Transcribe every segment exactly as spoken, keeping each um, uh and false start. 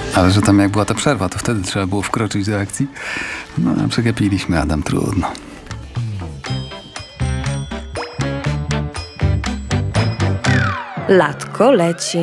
Ale że tam jak była ta przerwa, to wtedy trzeba było wkroczyć do akcji. No, przegapiliśmy, Adam, trudno. Latko leci.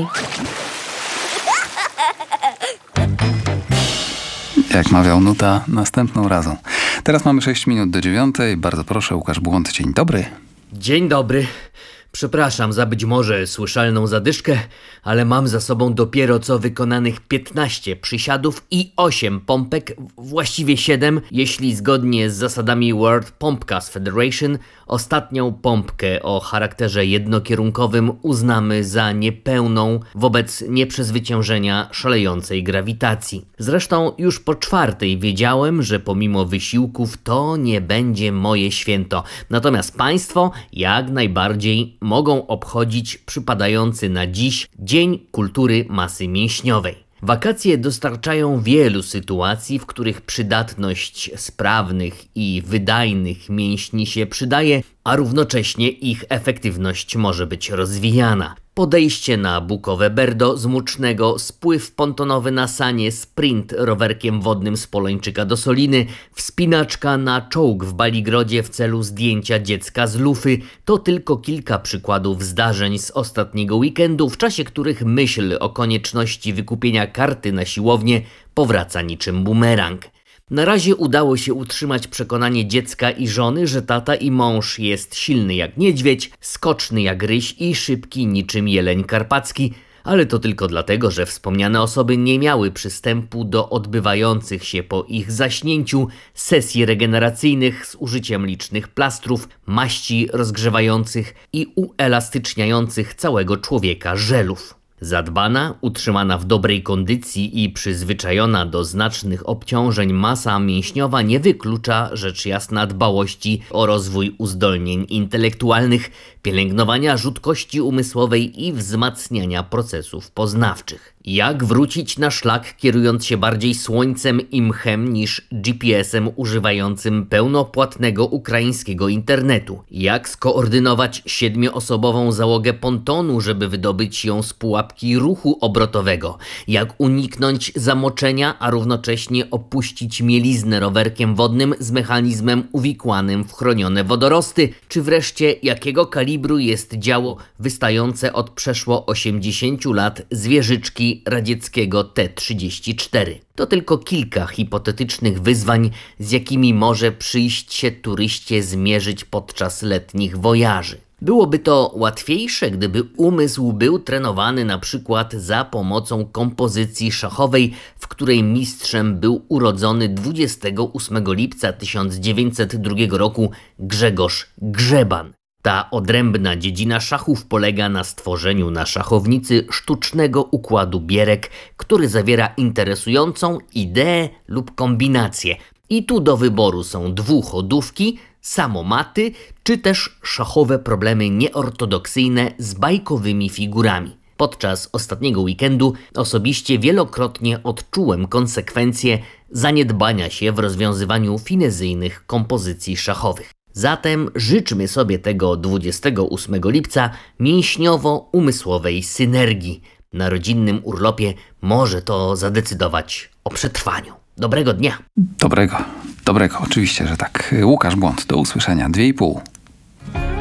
Jak mawiał Nuta, następną razą. Teraz mamy sześć minut do dziewiątej. Bardzo proszę, Łukasz Błąd, dzień dobry. Dzień dobry. Przepraszam za być może słyszalną zadyszkę, ale mam za sobą dopiero co wykonanych piętnaście przysiadów i osiem pompek, właściwie siedem, jeśli zgodnie z zasadami World Pumpcast Federation ostatnią pompkę o charakterze jednokierunkowym uznamy za niepełną wobec nieprzezwyciężenia szalejącej grawitacji. Zresztą już po czwartej wiedziałem, że pomimo wysiłków to nie będzie moje święto. Natomiast Państwo jak najbardziej mogą obchodzić przypadający na dziś Dzień Kultury Masy Mięśniowej. Wakacje dostarczają wielu sytuacji, w których przydatność sprawnych i wydajnych mięśni się przydaje, a równocześnie ich efektywność może być rozwijana. Podejście na bukowe berdo z Mucznego, spływ pontonowy na Sanie, sprint rowerkiem wodnym z Polończyka do Soliny, wspinaczka na czołg w Baligrodzie w celu zdjęcia dziecka z lufy to tylko kilka przykładów zdarzeń z ostatniego weekendu, w czasie których myśl o konieczności wykupienia karty na siłownię powraca niczym bumerang. Na razie udało się utrzymać przekonanie dziecka i żony, że tata i mąż jest silny jak niedźwiedź, skoczny jak ryś i szybki niczym jeleń karpacki, ale to tylko dlatego, że wspomniane osoby nie miały przystępu do odbywających się po ich zaśnięciu sesji regeneracyjnych z użyciem licznych plastrów, maści rozgrzewających i uelastyczniających całego człowieka żelów. Zadbana, utrzymana w dobrej kondycji i przyzwyczajona do znacznych obciążeń masa mięśniowa nie wyklucza rzecz jasna dbałości o rozwój uzdolnień intelektualnych, pielęgnowania rzutkości umysłowej i wzmacniania procesów poznawczych. Jak wrócić na szlak, kierując się bardziej słońcem i mchem niż G P S-em używającym pełnopłatnego ukraińskiego internetu? Jak skoordynować siedmioosobową załogę pontonu, żeby wydobyć ją z pułapki ruchu obrotowego? Jak uniknąć zamoczenia, a równocześnie opuścić mieliznę rowerkiem wodnym z mechanizmem uwikłanym w chronione wodorosty? Czy wreszcie jakiego kalibru jest działo wystające od przeszło osiemdziesięciu lat z wieżyczki radzieckiego T trzydzieści cztery. To tylko kilka hipotetycznych wyzwań, z jakimi może przyjść się turyście zmierzyć podczas letnich wojaży. Byłoby to łatwiejsze, gdyby umysł był trenowany na przykład za pomocą kompozycji szachowej, w której mistrzem był urodzony dwudziestego ósmego lipca tysiąc dziewięćset drugiego roku Grzegorz Grzeban. Ta odrębna dziedzina szachów polega na stworzeniu na szachownicy sztucznego układu bierek, który zawiera interesującą ideę lub kombinację. I tu do wyboru są dwuchodówki, samomaty, czy też szachowe problemy nieortodoksyjne z bajkowymi figurami. Podczas ostatniego weekendu osobiście wielokrotnie odczułem konsekwencje zaniedbania się w rozwiązywaniu finezyjnych kompozycji szachowych. Zatem życzmy sobie tego dwudziestego ósmego lipca mięśniowo-umysłowej synergii. Na rodzinnym urlopie może to zadecydować o przetrwaniu. Dobrego dnia! Dobrego, dobrego, oczywiście, że tak. Łukasz Błąd, do usłyszenia. Dwie i pół.